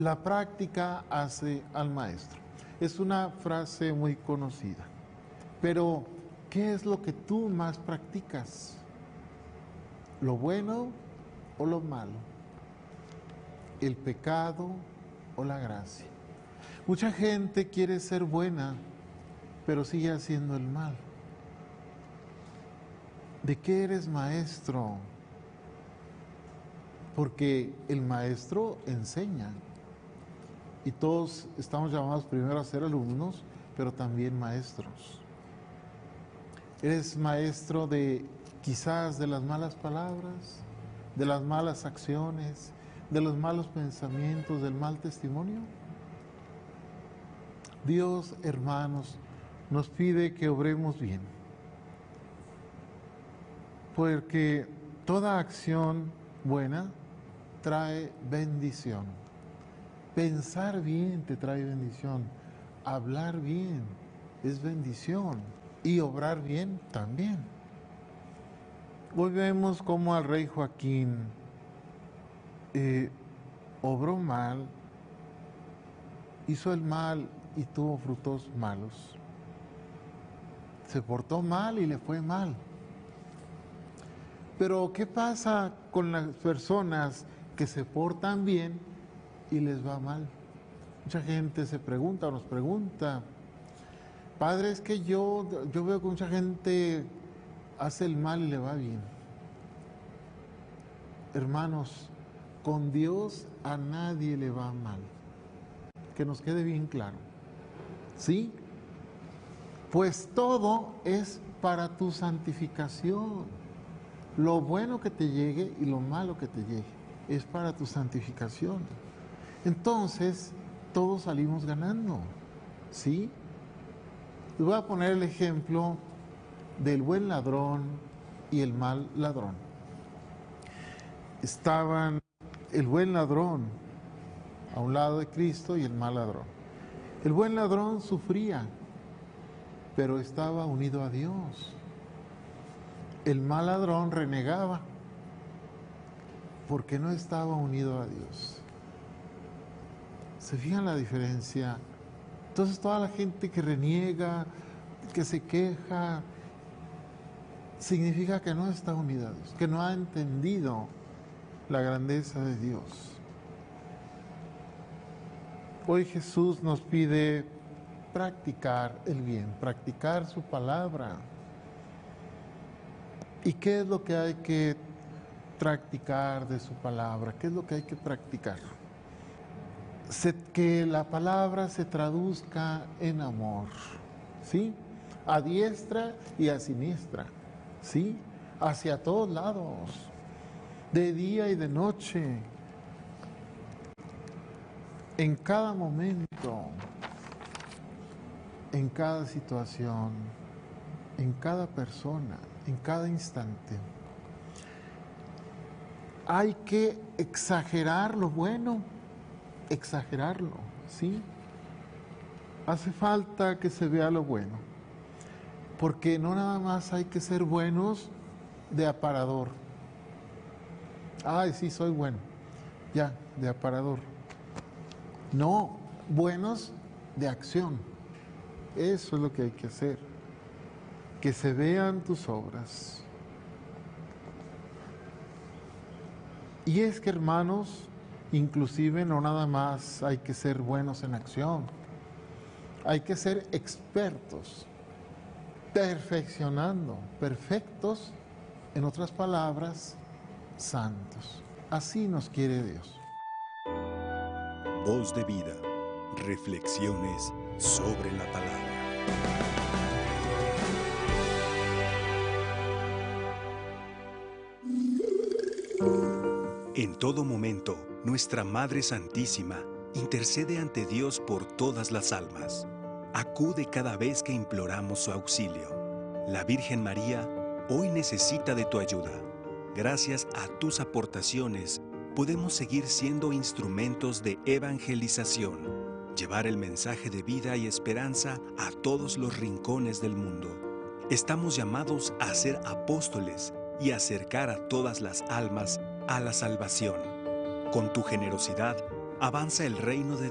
La práctica hace al maestro. Es una frase muy conocida. Pero, ¿qué es lo que tú más practicas? ¿Lo bueno o lo malo? ¿El pecado o la gracia? Mucha gente quiere ser buena, pero sigue haciendo el mal. ¿De qué eres maestro? Porque el maestro enseña. Y todos estamos llamados primero a ser alumnos, pero también maestros. ¿Eres maestro de quizás de las malas palabras, de las malas acciones, de los malos pensamientos, del mal testimonio? Dios, hermanos, nos pide que obremos bien, porque toda acción buena trae bendición. Pensar bien te trae bendición, hablar bien es bendición y obrar bien también. Hoy vemos cómo al rey Joaquín obró mal, hizo el mal y tuvo frutos malos. Se portó mal y le fue mal. Pero ¿qué pasa con las personas que se portan bien y les va mal? Mucha gente se pregunta o nos pregunta, padre, es que yo veo que mucha gente hace el mal y le va bien. Hermanos, con Dios a nadie le va mal. Que nos quede bien claro. ¿Sí? Pues todo es para tu santificación. Lo bueno que te llegue y lo malo que te llegue es para tu santificación. Entonces, todos salimos ganando. ¿Sí? Les voy a poner el ejemplo del buen ladrón y el mal ladrón. Estaban el buen ladrón a un lado de Cristo y el mal ladrón. El buen ladrón sufría, pero estaba unido a Dios. El mal ladrón renegaba porque no estaba unido a Dios. ¿Se fijan la diferencia? Entonces toda la gente que reniega, que se queja, significa que no está unida a Dios, que no ha entendido la grandeza de Dios. Hoy Jesús nos pide practicar el bien, practicar su palabra. ¿Y qué es lo que hay que practicar de su palabra? ¿Qué es lo que hay que practicar? Que la palabra se traduzca en amor, ¿sí? A diestra y a siniestra, ¿sí? Hacia todos lados, de día y de noche, en cada momento, en cada situación, en cada persona, en cada instante. Hay que exagerar lo bueno, exagerarlo, ¿sí? Hace falta que se vea lo bueno, porque no nada más hay que ser buenos de aparador. Ay, sí, soy bueno, ya, de aparador. No, buenos de acción. Eso es lo que hay que hacer. Que se vean tus obras. Y es que, hermanos, inclusive no nada más hay que ser buenos en acción. Hay que ser expertos, perfeccionando, perfectos, en otras palabras, santos. Así nos quiere Dios. Voz de vida. Reflexiones sobre la palabra. En todo momento, nuestra Madre Santísima intercede ante Dios por todas las almas. Acude cada vez que imploramos su auxilio. La Virgen María hoy necesita de tu ayuda. Gracias a tus aportaciones, podemos seguir siendo instrumentos de evangelización, llevar el mensaje de vida y esperanza a todos los rincones del mundo. Estamos llamados a ser apóstoles y acercar a todas las almas a la salvación. Con tu generosidad, avanza el reino de